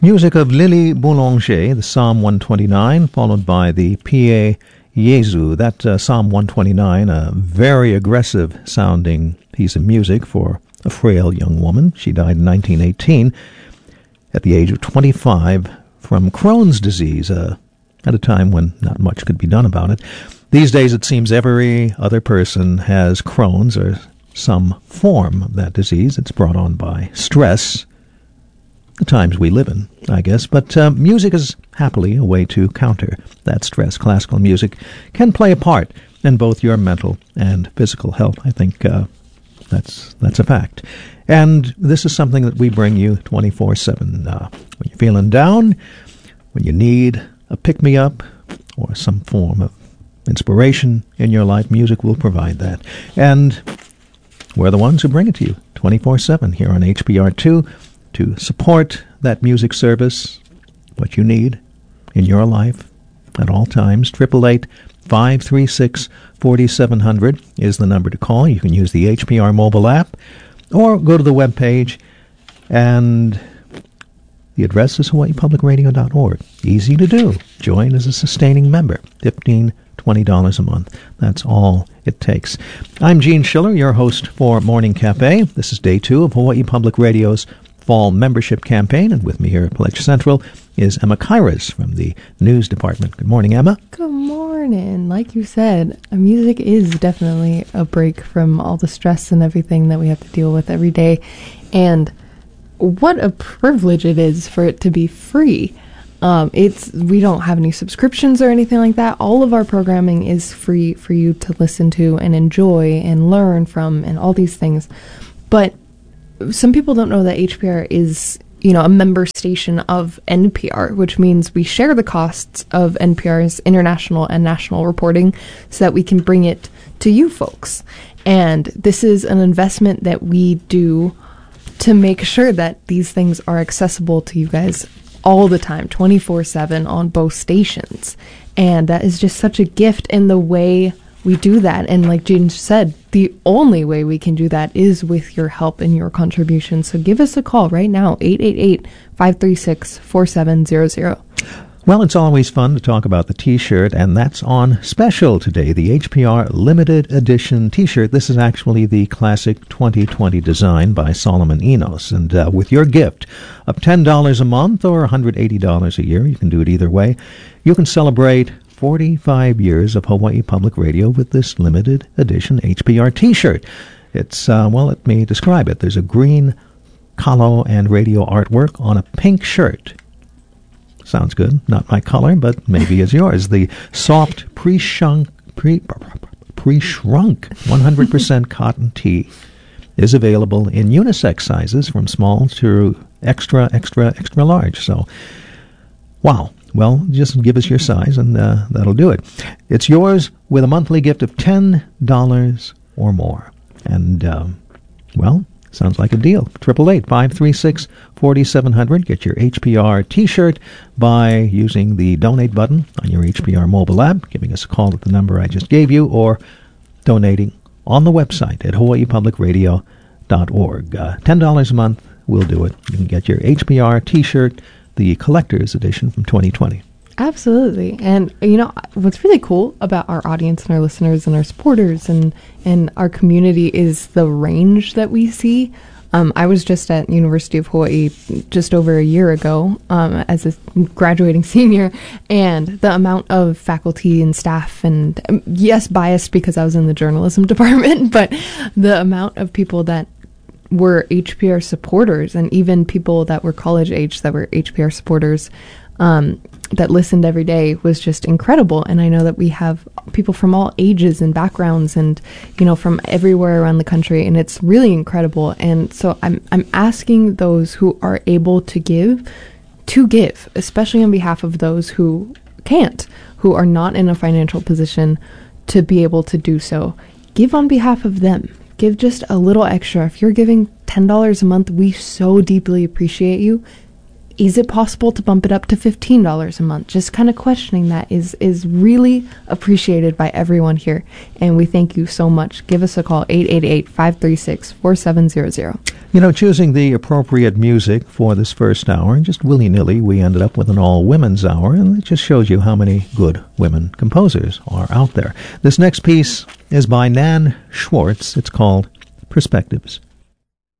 Music of Lily Boulanger, the Psalm 129, followed by the Pie Jesu. That Psalm 129, a very aggressive-sounding piece of music for a frail young woman. She died in 1918 at the age of 25 from Crohn's disease, at a time when not much could be done about it. These days, it seems every other person has Crohn's or some form of that disease. It's brought on by stress, the times we live in, I guess. But music is happily a way to counter that stress. Classical music can play a part in both your mental and physical health. I think that's a fact. And this is something that we bring you 24/7. When you're feeling down, when you need a pick-me-up or some form of inspiration in your life, music will provide that. And we're the ones who bring it to you 24/7 here on HPR2 to support that music service, what you need in your life at all times. 888-536-4700 is the number to call. You can use the HPR mobile app or go to the webpage, and the address is hawaiipublicradio.org. Easy to do. Join as a sustaining member. $20 a month. That's all it takes. I'm Gene Schiller, your host for Morning Cafe. This is day 2 of Hawaii Public Radio's fall membership campaign, and with me here at Pledge Central is Emma Kairos from the news department. Good morning, Emma. Good morning. Like you said, music is definitely a break from all the stress and everything that we have to deal with every day, and what a privilege it is for it to be free. We don't have any subscriptions or anything like that. All of our programming is free for you to listen to and enjoy and learn from and all these things. But some people don't know that HPR is, a member station of NPR, which means we share the costs of NPR's international and national reporting so that we can bring it to you folks. And this is an investment that we do to make sure that these things are accessible to you guys all the time, 24/7 on both stations. And that is just such a gift in the way we do that. And like James said, the only way we can do that is with your help and your contribution. So give us a call right now, 888-536-4700. Well, it's always fun to talk about the T-shirt, and that's on special today, the HPR Limited Edition T-shirt. This is actually the classic 2020 design by Solomon Enos. And with your gift of $10 a month or $180 a year, you can do it either way, you can celebrate 45 years of Hawaii Public Radio with this limited edition HPR T-shirt. It's, let me describe it. There's a green kalo and radio artwork on a pink shirt. Sounds good. Not my color, but maybe it's yours. The soft pre-shrunk 100% cotton tee is available in unisex sizes from small to extra large. So, wow. Well, just give us your size, and that'll do it. It's yours with a monthly gift of $10 or more. And, sounds like a deal. 888-536-4700. Get your HPR T-shirt by using the donate button on your HPR mobile app, giving us a call at the number I just gave you, or donating on the website at hawaiipublicradio.org. $10 a month will do it. You can get your HPR T-shirt, the collector's edition from 2020. Absolutely. And, what's really cool about our audience and our listeners and our supporters and our community is the range that we see. I was just at University of Hawaii just over a year ago as a graduating senior, and the amount of faculty and staff, and yes, biased because I was in the journalism department, but the amount of people that were HPR supporters, and even people that were college age that were HPR supporters that listened every day was just incredible. And I know that we have people from all ages and backgrounds and, from everywhere around the country, and it's really incredible. And so I'm asking those who are able to give, especially on behalf of those who can't, who are not in a financial position to be able to do so. Give on behalf of them. Give just a little extra. If you're giving $10 a month, we so deeply appreciate you. Is it possible to bump it up to $15 a month? Just kind of questioning that is really appreciated by everyone here. And we thank you so much. Give us a call, 888-536-4700. You know, choosing the appropriate music for this first hour, and just willy-nilly, we ended up with an all-women's hour, and it just shows you how many good women composers are out there. This next piece is by Nan Schwartz. It's called Perspectives.